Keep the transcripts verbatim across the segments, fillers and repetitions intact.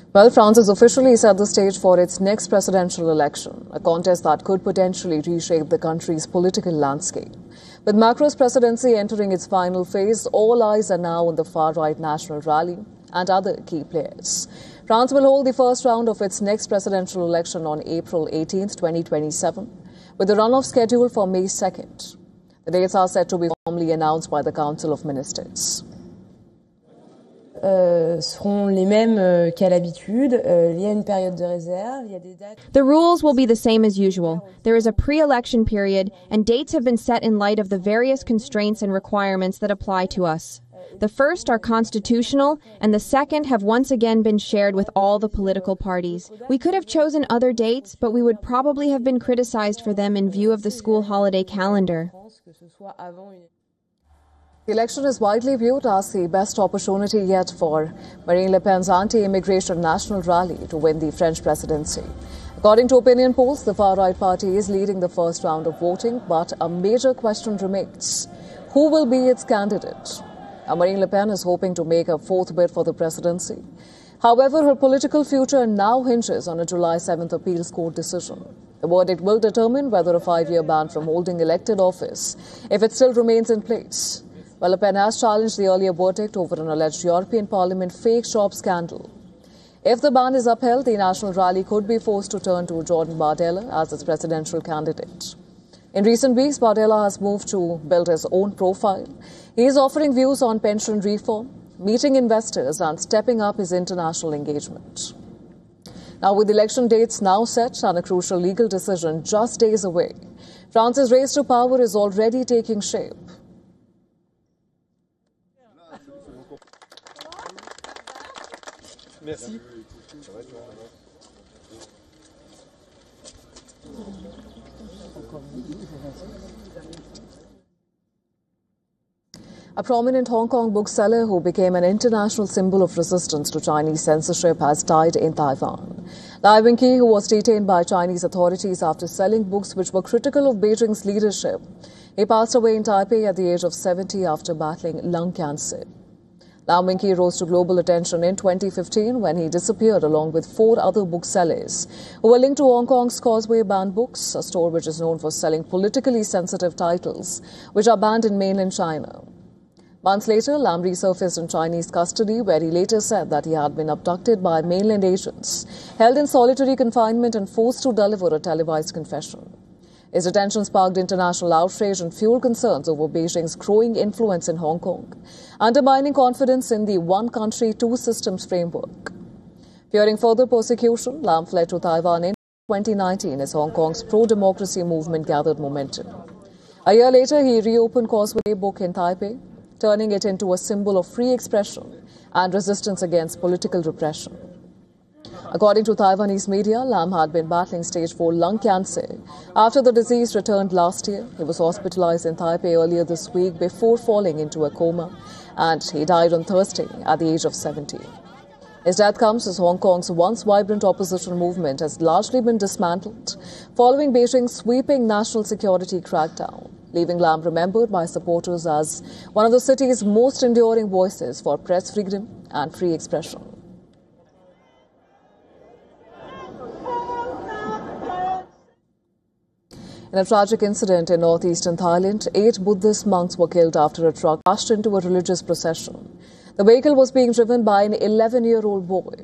Well, France has officially set the stage for its next presidential election, a contest that could potentially reshape the country's political landscape. With Macron's presidency entering its final phase, all eyes are now on the far-right National Rally and other key players. France will hold the first round of its next presidential election on April eighteenth, twenty twenty-seven, with the runoff scheduled for May second. The dates are set to be formally announced by the Council of Ministers. Euh, seront les mêmes euh, qu'à l'habitude. Euh, il y a une période de réserve, il y a des dates. The rules will be the same as usual. There is a pre-election period, and dates have been set in light of the various constraints and requirements that apply to us. The first are constitutional, and the second have once again been shared with all the political parties. We could have chosen other dates, but we would probably have been criticized for them in view of the school holiday calendar. The election is widely viewed as the best opportunity yet for Marine Le Pen's anti-immigration National Rally to win the French presidency. According to opinion polls, the far-right party is leading the first round of voting, but a major question remains. Who will be its candidate? Now, Marine Le Pen is hoping to make a fourth bid for the presidency. However, her political future now hinges on a July seventh appeals court decision. The verdict will determine whether a five-year ban from holding elected office, if it still remains in place. Well, Le Pen has challenged the earlier verdict over an alleged European Parliament fake shop scandal. If the ban is upheld, the National Rally could be forced to turn to Jordan Bardella as its presidential candidate. In recent weeks, Bardella has moved to build his own profile. He is offering views on pension reform, meeting investors and stepping up his international engagement. Now, with election dates now set and a crucial legal decision just days away, France's race to power is already taking shape. Merci. A prominent Hong Kong bookseller who became an international symbol of resistance to Chinese censorship has died in Taiwan. Lai Wing-Kee, who was detained by Chinese authorities after selling books which were critical of Beijing's leadership, he passed away in Taipei at the age of seventy after battling lung cancer. Lai Wing-Kee rose to global attention in twenty fifteen when he disappeared along with four other booksellers who were linked to Hong Kong's Causeway Banned Books, a store which is known for selling politically sensitive titles which are banned in mainland China. Months later, Lam resurfaced in Chinese custody, where he later said that he had been abducted by mainland agents, held in solitary confinement and forced to deliver a televised confession. His detention sparked international outrage and fueled concerns over Beijing's growing influence in Hong Kong, undermining confidence in the one country, two systems framework. Fearing further persecution, Lam fled to Taiwan in twenty nineteen as Hong Kong's pro-democracy movement gathered momentum. A year later, he reopened Causeway Book in Taipei, turning it into a symbol of free expression and resistance against political repression. According to Taiwanese media, Lam had been battling stage four lung cancer. After the disease returned last year, he was hospitalized in Taipei earlier this week before falling into a coma, and he died on Thursday at the age of seventy. His death comes as Hong Kong's once vibrant opposition movement has largely been dismantled following Beijing's sweeping national security crackdown, leaving Lam remembered by supporters as one of the city's most enduring voices for press freedom and free expression. In a tragic incident in northeastern Thailand, eight Buddhist monks were killed after a truck crashed into a religious procession. The vehicle was being driven by an eleven-year-old boy.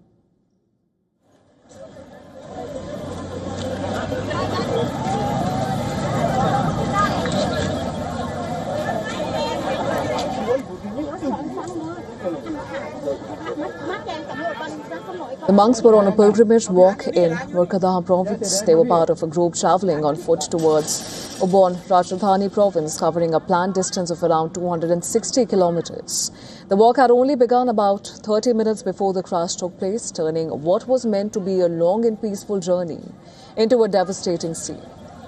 The monks were on a pilgrimage walk in Murkhadam province. They were part of a group travelling on foot towards Ubon Ratchathani province, covering a planned distance of around two hundred sixty kilometres. The walk had only begun about thirty minutes before the crash took place, turning what was meant to be a long and peaceful journey into a devastating scene.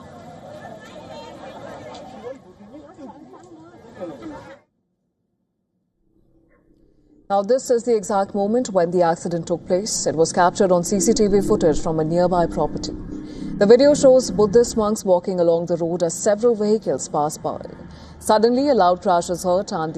Now, this is the exact moment when the accident took place. It was captured on C C T V footage from a nearby property. The video shows Buddhist monks walking along the road as several vehicles pass by. Suddenly, a loud crash is heard and